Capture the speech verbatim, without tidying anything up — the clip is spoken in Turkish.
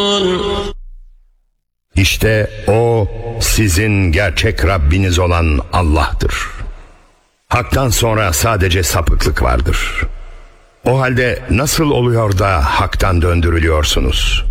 İşte o sizin gerçek Rabbiniz olan Allah'tır. Hak'tan sonra sadece sapıklık vardır. O halde nasıl oluyor da Hak'tan döndürülüyorsunuz?